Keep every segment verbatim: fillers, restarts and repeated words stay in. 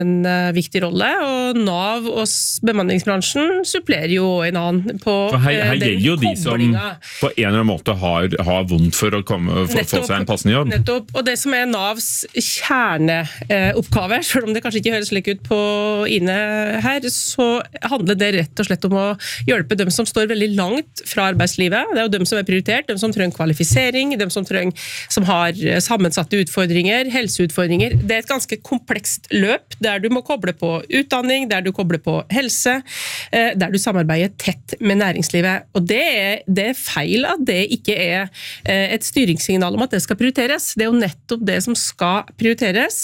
en viktig rolle, og NAV og bemanningsbransjen supplerer jo en annen på For her, her den gjelder jo de som på en eller annen måte har, har vondt for å komme, for, få seg en passende jobb. Nettopp, og det som er NAVs kjerneoppgave, selv om det kanskje ikke høres slik ut på Ine her, så handler det rett og slett om å hjelpe dem som står veldig langt fra arbeidslivet. Det er jo dem som er prioritert, dem som trenger kvalifisering, dem som, trenger, som har sammensatte utfordringer, helseutfordringer. Det er et ganske komplekst løp, der du må koble på utdanning, der du kobler på helse, der du samarbeider tett med næringslivet. Og det er, det er feil at det ikke er et styringssignal om at det skal prioriteres. Det er jo nettopp det som skal prioriteres,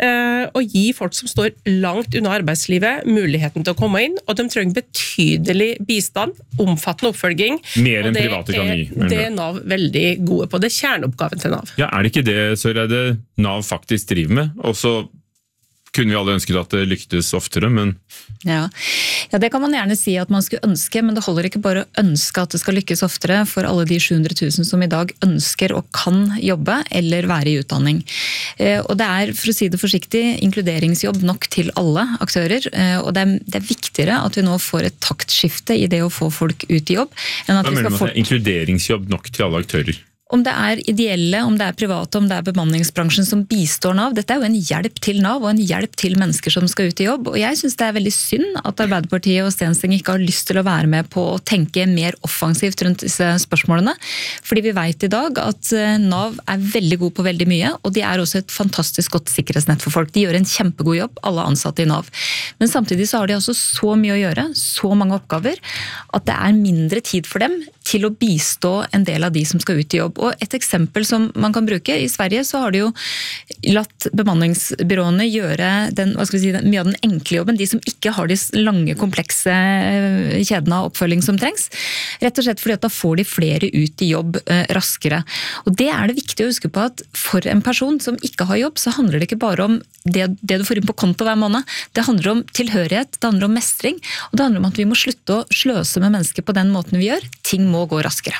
å gi folk som står langt unna arbeidslivet muligheten til å komme inn, og de trenger betydelig bistand, omfattende oppfølging. Mer enn private kan gi. Det er NAV veldig gode på. Det er kjerneoppgaven til NAV. Ja, er det ikke det, Søreide, NAV faktisk driver med? Og så kunne vi alle ønsket at det lyktes oftere, men... Ja. ja, det kan man gjerne si at man skulle ønske, men det holder ikke bare å ønske at det skal lykkes oftere for alle de sju hundre tusen som i dag ønsker og kan jobbe eller være i utdanning. Og det er, for å si det forsiktig, inkluderingsjobb nok til alle aktører, og det er, det er viktigere at vi nå får et taktskifte i det å få folk ut i jobb, enn at Hva vi skal få... inkluderingsjobb nok til alle aktører? Om det er ideelle, om det er private, om det er bemanningsbransjen som bistår NAV, dette er jo en hjelp til NAV og en hjelp til mennesker som skal ut i jobb. Og jeg synes det er veldig synd at Arbeiderpartiet og Stenseng ikke har lyst til å være med på å tenke mer offensivt rundt disse spørsmålene. Fordi vi vet i dag at NAV er veldig god på veldig mye, og de er også et fantastisk godt sikkerhetsnett for folk. De gjør en kjempegod jobb, alle ansatte i NAV. Men samtidig så har de altså så mye å gjøre, så mange oppgaver, at det er mindre tid for dem til å bistå en del av de som skal ut i jobb. Og et eksempel som man kan bruke, i Sverige så har de jo latt bemanningsbyråene gjøre den, hva skal vi si, mye av den enkle jobben, de som ikke har de lange, komplekse kjedene av oppfølging som trengs. Rett og slett fordi at da får de flere ut i jobb eh, raskere. Og det er det viktig å huske på at for en person som ikke har jobb, så handler det ikke bare om det, det du får inn på konto hver måned. Det handler om tilhørighet, det handler om mestring, og det handler om at vi må slutte å sløse med mennesker på den måten vi gjør. Ting må gå raskere.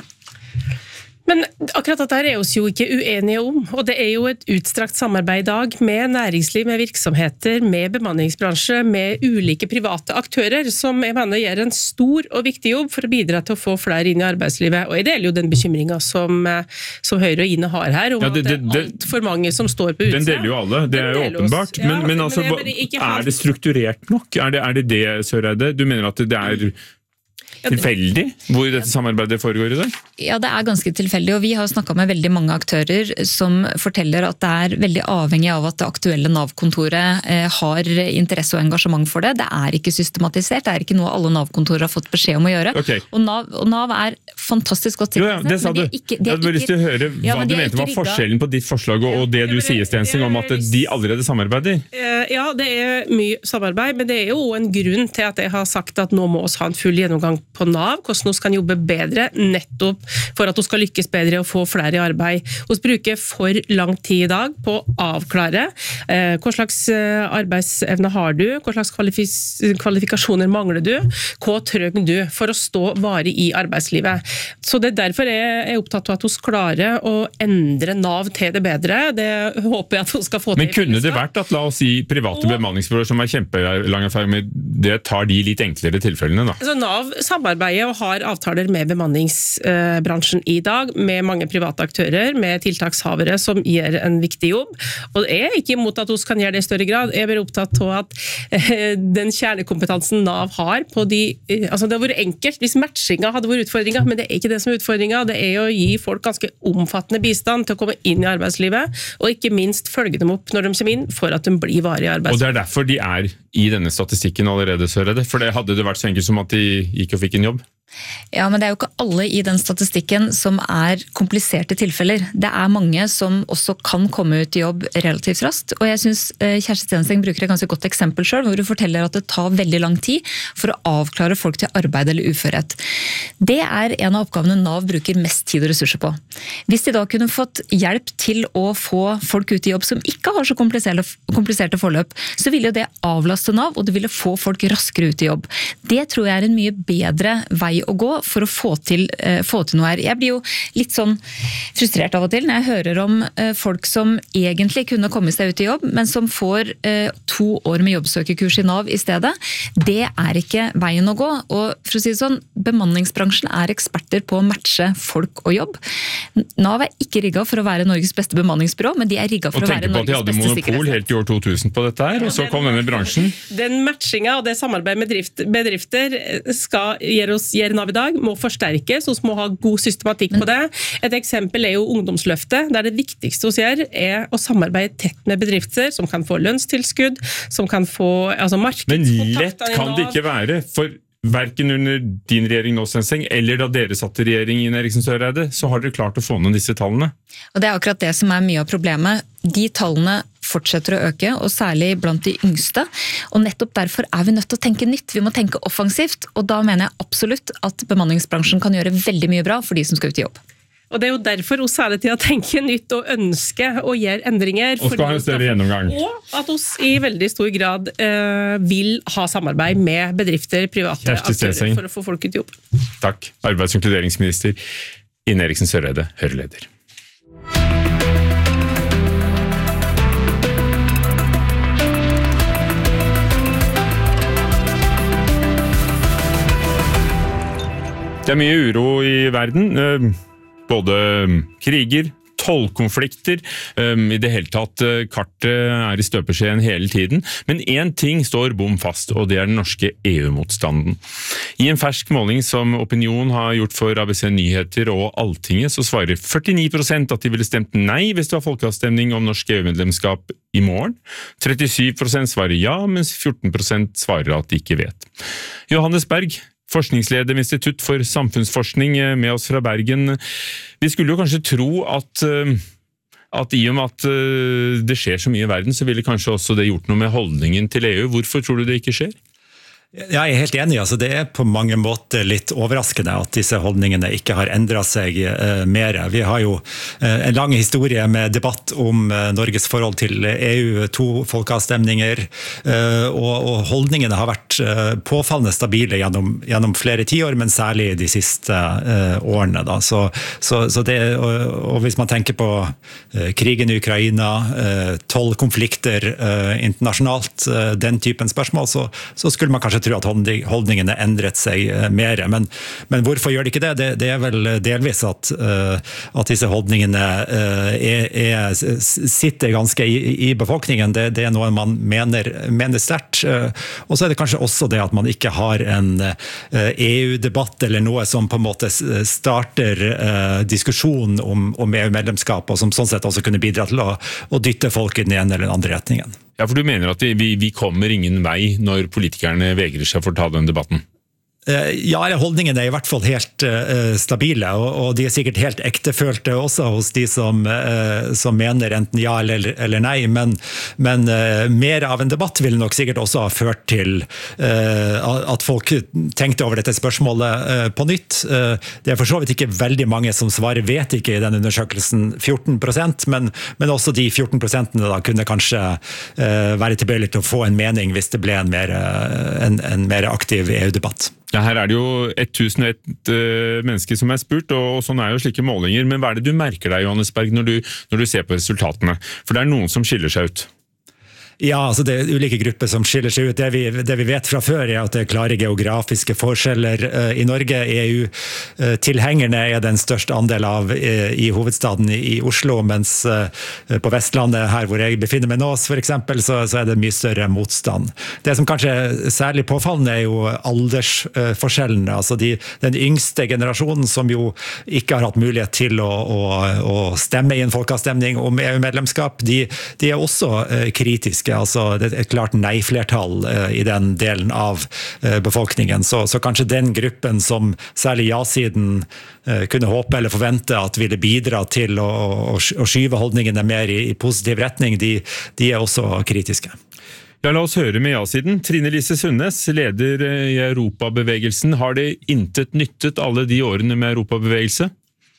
Men akkurat dette er oss jo ikke uenige om, og det er jo et utstrakt samarbeid i dag med næringsliv, med virksomheter, med bemanningsbransje, med ulike private aktører, som jeg mener gjør en stor og viktig jobb for å bidra til å få flere inn i arbeidslivet. Og jeg deler jo den bekymringen som, som Høyre og Ine har her, om ja, det, det, at det er alt for mange som står på utsida. Den deler jo alle, det er jo åpenbart. Ja, men, men altså, men er det strukturert nok? Er det er det, det Søreide? Du mener at det er... tilfeldig hvor dette samarbeidet foregår i dag? Ja, det er ganske tilfeldig, og vi har snakket med veldig mange aktører som forteller at det er veldig avhengig av at det aktuelle NAV-kontoret eh, har interesse og engasjement for det. Det er ikke systematisert, det er ikke noe alle NAV-kontorer har fått beskjed om å gjøre. Okay. Og, NAV, og NAV er fantastisk godt sikkerhetsnett. Jo, ja, det sa du. Ikke, jeg hadde lyst til å høre hva ja, du mente var forskjellen på ditt forslag og, og det du sier, Stenseng, om at de allerede samarbeider. Ja, det er mye samarbeid, men det er jo en grunn til at jeg har sagt at nå må vi ha en full gjennomgang på NAV, hvordan vi kan jobbe bedre nettopp for at vi skal lykkes bedre og få flere i arbeid. Vi bruker for lang tid i dag på å avklare eh, hva slags arbeidsevne har du, hva slags kvalifikasjoner mangler du, hva trenger du for å stå varig i arbeidslivet. Så det er derfor jeg er opptatt av at vi klarer å endre NAV til det bedre. Det håper jeg at vi skal få til. Men kunne det vært at, la oss si, private og, bemanningsbyråer som er kjempelang erfaring med det, tar de litt enklere tilfellene da? Altså NAV samarbeider og har avtaler med bemanningsbransjen i dag, med mange private aktører, med tiltakshavere som gjør en viktig jobb. Og jeg er ikke imot at vi kan gjøre det i større grad. Jeg er bare opptatt av at den kjernekompetansen NAV har på de... Altså det har vært enkelt hvis matchinga hadde vært utfordringa, men det er ikke det som er utfordringa. Det er å gi folk ganske omfattende bistand til å komme inn i arbeidslivet, og ikke minst følge dem opp når de kommer inn, for at de blir varig i arbeidslivet. Og det er derfor de er i denne statistikken allerede, Søreide? For det hadde det vært så enkelt som at de gikk og fikk en jobb? Ja, men det er jo ikke alle i den statistikken som er kompliserte tilfeller. Det er mange som også kan komme ut i jobb relativt raskt, og jeg synes Kjersti Stenseng bruker et ganske godt eksempel selv, hvor hun forteller at det tar veldig lang tid for å avklare folk til arbeid eller uførhet. Det er en av oppgavene NAV bruker mest tid og ressurser på. Hvis de da kunne fått hjelp til å få folk ut i jobb som ikke har så kompliserte, kompliserte forløp, så ville jo det avlaste NAV, og det ville få folk raskere ut i jobb. Det tror jeg er en mye bedre vei vei å gå for å få til, uh, få til noe her. Jeg blir jo litt sånn frustrert av og til når jeg hører om uh, folk som egentlig kunne komme seg ut i jobb, men som får uh, to år med jobbsøkerkurs i Nav i stedet. Det er ikke veien å gå. Og for å si det sånn, bemanningsbransjen er eksperter på å matche folk og jobb. Nav er ikke rigget for å være Norges beste bemanningsbyrå, men de er rigget for å være Norges beste sikkerhetsnett. Og tenk på at de hadde monopol helt i år to tusen på dette her, og så kom denne bransjen. Den matchinga og det samarbeidet med drift, bedrifter skal gjøre oss gjøre Nav i dag, må forsterkes, og må ha god systematikk på det. Et eksempel er jo ungdomsløftet, der det viktigste hos gjør er å samarbeide tett med bedrifter som kan få lønnstilskudd, som kan få altså markedskontakt. Men lett kan det ikke være, for hverken under din regjering nå, Stenseng, eller da dere satt i regjering i Eriksen Søreide, så har dere klart å få noen disse tallene. Og det er akkurat det som er mye av problemet. De tallene fortsetter å øke, og særlig blant de yngste. Og nettopp derfor er vi nødt til å tenke nytt. Vi må tenke offensivt, og da mener jeg absolutt at bemanningsbransjen kan gjøre veldig mye bra for de som skal ut i jobb. Og det er jo derfor oss hele tiden tenker nytt og ønsker å gjøre endringer. Og skal ha en større gjennomgang. Og at oss i veldig stor grad uh, vil ha samarbeid med bedrifter, private aktører, for å få folk ut i jobb. Takk. Arbeids- og inkluderingsminister Ine Eriksen Søreide, Høyre-leder. Det er mye uro i verden. Både kriger, tollkonflikter, um, i det hele tatt kartet er i støpeskjeen hele tiden. Men én ting står bom fast, og det er den norske E U-motstanden. I en fersk måling som Opinion har gjort for A B C Nyheter og Alltinget, så svarer førtini prosent at de ville stemt nei hvis det var folkeavstemning om norsk E U-medlemskap i morgen. trettisju prosent svarer ja, mens fjorten prosent svarer at de ikke vet. Johannes Berg, forskningsleder ved Institutt for samfunnsforskning, med oss fra Bergen. Vi skulle jo kanskje tro at, at i og med at det skjer så mye i verden, så ville kanskje også det gjort noe med holdningen til E U. Hvorfor tror du det ikke skjer? Jeg er helt enig, altså det er på mange måter litt overraskende at disse holdningene ikke har endret seg eh, mer. Vi har jo eh, en lang historie med debatt om eh, Norges forhold til E U, to folkeavstemninger, eh, og, og holdningene har vært eh, påfallende stabile gjennom, gjennom flere tiår, men særlig de siste eh, årene. Da. Så, så, så det, og, og hvis man tenker på eh, krigen i Ukraina, eh, tollkonflikter eh, internasjonalt, eh, den typen spørsmål, så, så skulle man kanskje tror at holdningene endret seg mer. Men, men hvorfor gjør de ikke det? Det, det er vel delvis at, uh, at disse holdningene uh, er, er, sitter ganske i, i befolkningen. Det, det er noe man mener, mener sterkt. Uh, og så er det kanskje også det at man ikke har en uh, E U-debatt eller noe som på en måte starter uh, diskusjon om, om E U-medlemskap, og som sånn sett også kunne bidra til å, å dytte folk i den ene eller den andre retningen. Ja, for du mener at vi, vi kommer ingen vei når politikerne vegrer seg for å ta den debatten? Ja, holdningene er i hvert fall helt uh, stabile, og, og de er sikkert helt ektefølte også hos de som, uh, som mener enten ja eller, eller nei, men, men uh, mer av en debatt vil nok sikkert også ha ført til uh, at folk tenkte over dette spørsmålet uh, på nytt. Uh, det er for så vidt ikke veldig mange som svarer vet ikke i den undersøkelsen, fjorten prosent, men, men også de fjorten prosentene da kunne kanskje uh, være tilbøyelig til å få en mening hvis det ble en mer, uh, en, en mer aktiv E U-debatt. Ja, her er det jo tusen og ett uh, mennesker som er spurt, og, og sånn er jo slike målinger. Men hva er det du merker deg, Johannes Berg, når du, når du ser på resultatene? For det er noen som skiller seg ut. Ja, altså det er ulike grupper som skiller seg ut. Det vi, det vi vet fra før er at det er klare geografiske forskjeller uh, i Norge. E U-tilhengerne uh, er den største andel av uh, i hovedstaden i, i Oslo, mens uh, på Vestlandet, her hvor jeg befinner meg nå, for eksempel, så, så er det mye større motstand. Det som kanskje er særlig påfallende er jo aldersforskjellene. Uh, altså de, den yngste generasjonen som jo ikke har hatt mulighet til å, å, å stemme i en folkeavstemning om E U-medlemskap, de, de er også uh, kritiske. Altså det er et klart nei-flertall uh, i den delen av uh, befolkningen. Så, så kanskje den gruppen som særlig ja-siden uh, kunne håpe eller forvente at ville bidra til å, å, å skyve holdningene mer i, i positiv retning, de, de er også kritiske. Ja, la oss høre med ja-siden. Trine Lise Sundnes, leder i Europabevegelsen. Har det intet nyttet alle de årene med Europabevegelse?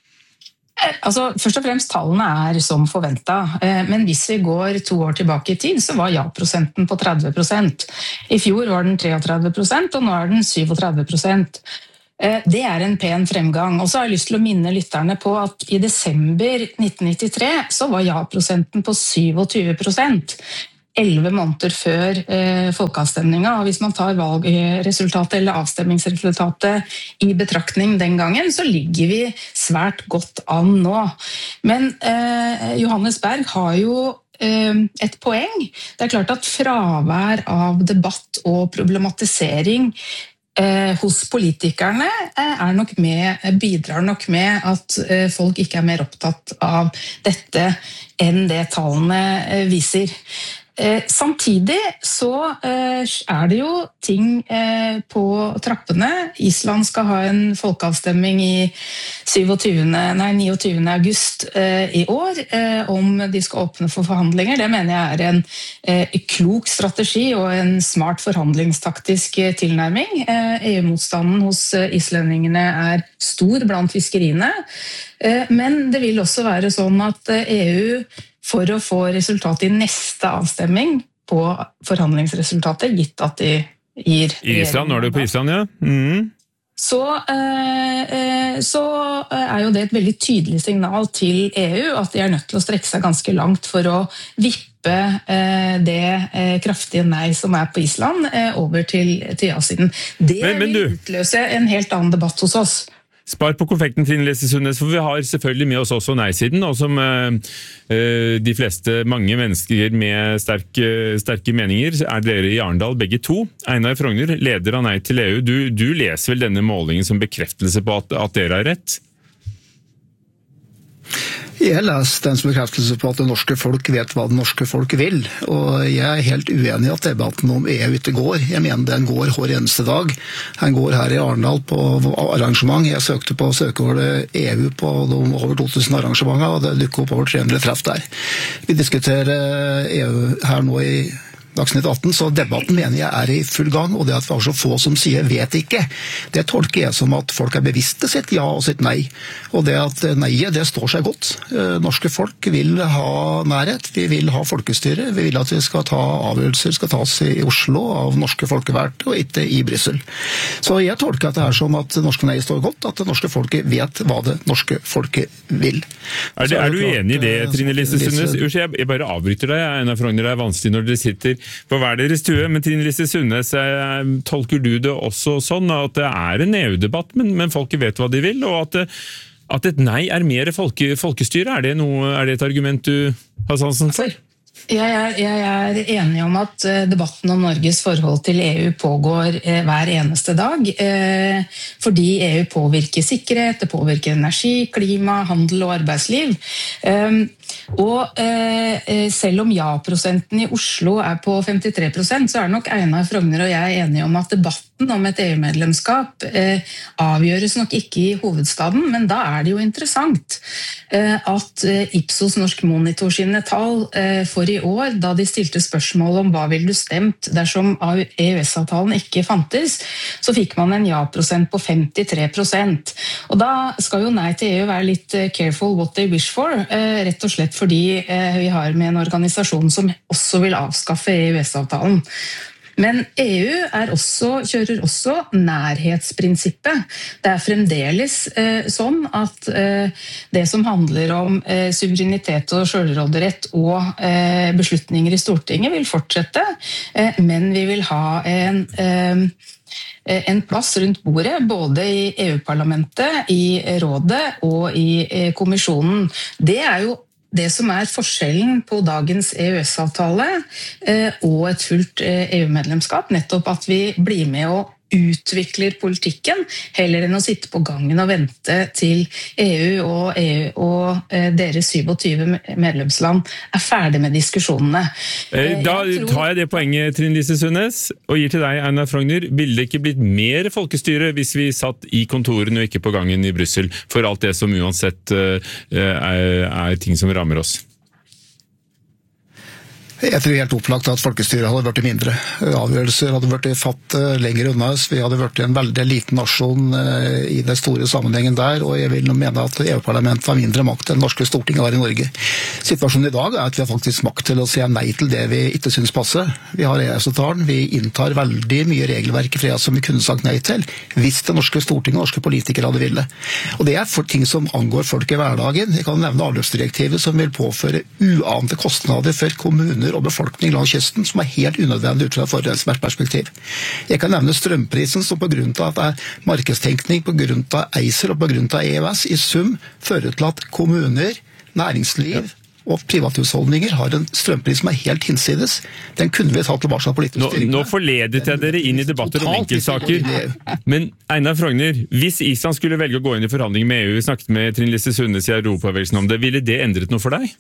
Altså, først og fremst tallene er som forventet, men hvis vi går to år tilbake i tid, så var ja-prosenten på tretti prosent. I fjor var den trettini prosent, og nå er den syttisju prosent. Det er en pen fremgang. Og så har jeg lyst til å minne lytterne på at i desember nitten nittitre så var ja-prosenten på syttisju prosent. elleve måneder før eh, folkeavstemninga, og hvis man tar valgresultatet eller avstemningsresultatet i betraktning den gangen, så ligger vi svært godt an nå. Men eh, Johannes Berg har jo eh, et poeng. Det er klart at fravær av debatt og problematisering eh, hos politikerne eh, er nok med, bidrar nok med at eh, folk ikke er mer opptatt av dette enn det tallene eh, viser. Eh, samtidig så eh, er det jo ting eh, på trappene. Island skal ha en folkeavstemning i syvogtyvende, nei, niogtyvende august eh, i år eh, om de skal åpne for forhandlinger. Det mener jeg er en eh, klok strategi og en smart forhandlingstaktisk eh, tilnærming. Eh, E U-motstanden hos eh, islendingene er stor blant fiskeriene, eh, men det vil også være sånn at eh, E U for å få resultat i neste avstemming på forhandlingsresultatet, gitt at de gir... Island, nå er du på Island, ja. Mm. Så, eh, så er jo det et veldig tydelig signal til E U, at de er nødt til å strekke seg ganske langt for å vippe eh, det eh, kraftige nei som er på Island eh, over til, til ja-siden. Det men, men vil utløse en helt annen debatt hos oss. Spar på konfekten, Trine Lise Sundnes, for vi har selvfølgelig med oss også nei-siden, og som eh, de fleste, mange mennesker med sterke, sterke meninger, er dere i Arendal begge to. Einar Frogner, leder av Nei til E U, du, du leser vel denne målingen som bekreftelse på at, at dere har rett? Jeg leser den som bekreftelse på at det norske folk vet hva det norske folk vil, og jeg er helt uenig i at debatten om E U ikke går. Jeg mener den går hver eneste dag. Den går her i Arendal på arrangement. Jeg søkte på søkeordet E U på de over to tusen arrangementer, og det dukket opp over tre hundre treff der. Vi diskuterer E U her nå i Dagsnytt atten, så debatten mener jeg er i full gang, og det at vi har så få som sier vet ikke, det tolker jeg som at folk er bevisste sitt ja og sitt nei, og det at neiet, det står seg godt. Norske folk vil ha nærhet, vi vil ha folkestyre, vi vil at vi skal ta avgjørelser, skal tas i Oslo av norske folkevalgte og ikke i Brussel. Så jeg tolker at det er som at det norske nei står godt, at det norske folket vet hva det norske folket vil. Er, det, er du enig i det, Trine Lise Sundnes? Jeg bare avbryter deg, Einar Frogner, det er vanskelig når dere sitter på hver deres stue, men Trine Lise Sundnes, tolker du det også sånn at det er en E U-debatt, men, men folket vet hva de vil, og at, det, at et nei er mer folke, folkestyre? Er det, noe, er det et argument du har sansen for? Jeg er, jeg er enig om at debatten om Norges forhold til E U pågår hver eneste dag, fordi E U påvirker sikkerhet, det påvirker energi, klima, handel og arbeidsliv. Og eh, selv om ja-prosenten i Oslo er på femtitre prosent, så er nok Einar Frogner og jeg enige om at debatten om et E U-medlemskap eh, avgjøres nok ikke i hovedstaden, men da er det jo interessant eh, at eh, Ipsos Norsk Monitor sine tall eh, for i år, da de stilte spørsmål om hva ville du stemt dersom E U S-avtalen ikke fantes, så fikk man en ja-prosent på femtitre prosent. Og da skal jo Nei til E U være litt careful what they wish for, eh, rett og slett fordi eh, vi har med en organisasjon som også vil avskaffe E U S-avtalen. Men E U er også, kjører også nærhetsprinsippet. Det er fremdeles eh, sånn at eh, det som handler om eh, suverenitet og selvråderett og eh, beslutninger i Stortinget vil fortsette, eh, men vi vil ha en eh, en plass rundt bordet, både i E U-parlamentet, i rådet og i kommisjonen. Det er jo det som er forskjellen på dagens E U S-avtale og et fullt E U-medlemskap, nettopp at vi blir med og utvikler politikken, heller enn å sitte på gangen og vente til E U og, E U og deres syvogtyve medlemsland er ferdig med diskusjonene. Da tar jeg det poenget, Trine Lise Sundnes, og gir til deg, Einar Frogner. Ville det ikke blitt mer folkestyre hvis vi satt i kontorene og ikke på gangen i Brussel, for alt det som uansett er, er ting som rammer oss? Jeg tror helt opplagt at folkestyret hadde vært mindre. Avgjørelser hadde vært fatt lenger unna oss. Vi hadde vært en veldig liten nasjon i den store sammenhengen der, og jeg vil mene at E U-parlamentet har mindre makt enn norske Stortinget har i Norge. Situasjonen i dag er at vi har faktisk makt til å si nei til det vi ikke synes passer. Vi har E U S-avtalen, vi inntar veldig mye regelverk i fredag som vi kunne sagt nei til, hvis det norske Stortinget og norske politikere hadde ville. Og det er for ting som angår folk i hverdagen. Jeg kan nevne avløpsdirektivet som vil påføre uante kostnader for kommuner og befolkning langs kysten, som er helt unødvendig ut fra et forurensningsperspektiv. Jeg kan nevne strømprisen, som på grunn av at det er markedstenkning, på grunn av ACER og på grunn av E U S, i sum fører til at kommuner, næringsliv og privathusholdninger har en strømpris som er helt hinsides. Den kunne vi tatt tilbake av politisk styring. Nå, nå forledet jeg dere inn i debatter om enkeltsaker, men Einar Frogner, hvis Island skulle velge å gå inn i forhandlinger med E U, vi snakket med Trine Lise Sundnes i Europabevegelsen om det, ville det endret noe for deg?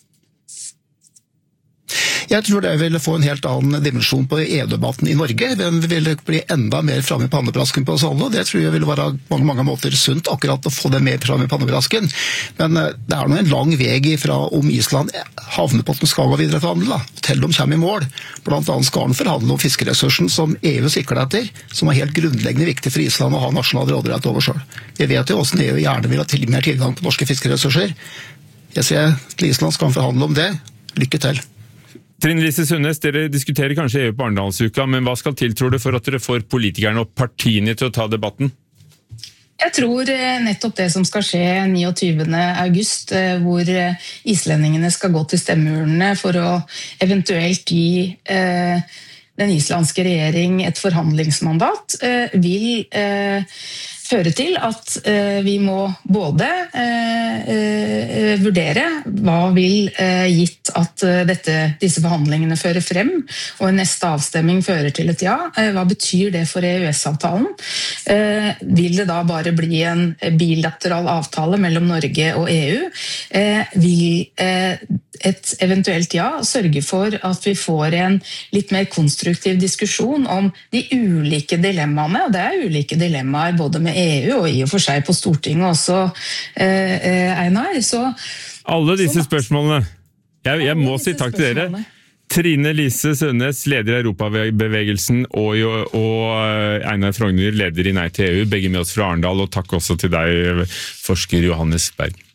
Jeg tror det ville få en helt annen dimensjon på E U-debatten i Norge. Den ville bli enda mer fremme i pannebrasken på oss alle, og det tror jeg ville være på mange, mange måter sunt akkurat å få det mer fremme i pannebrasken. Men det er nå en lang vei fra om Island havner på at den skal gå videre forhandle, til de kommer i mål. Blant annet skal den forhandle om fiskeressursen som E U sikler etter, som er helt grunnleggende viktig for Island å ha nasjonal råderett over selv. Vi vet jo hvordan E U gjerne vil ha til mer tilgang på norske fiskeressurser. Jeg ser at Island skal forhandle om det. Lykke til. Trine Lise Sundnes, dere diskuterer kanskje E U på Arendalsuka, men hva skal til, tror du, for at dere får politikerne og partiene til å ta debatten? Jeg tror nettopp det som skal skje niogtyvende august, hvor islendingene skal gå til stemmeurnene for å eventuelt gi eh, den islandske regjering et forhandlingsmandat, eh, vil eh, føre til at eh, vi må både eh, eh, vurdere hva vil eh, gitt at eh, dette, disse forhandlingene fører frem, og en neste avstemming fører til et ja. Eh, hva betyr det for E U S-avtalen? Eh, vil det da bare bli en bilateral avtale mellom Norge og E U? Eh, vil eh, et eventuelt ja sørge for at vi får en litt mer konstruktiv diskusjon om de ulike dilemmaene, og det er ulike dilemmaer både med E U og i og for seg på Stortinget også, eh, Einar. Så, Alle disse så, spørsmålene. Jeg, jeg må si takk til dere. Trine Lise Sundnes, leder i Europabevegelsen, og, og Einar Frogner, leder i Nei til E U, begge med oss fra Arendal, og takk også til deg, forsker Johannes Berg.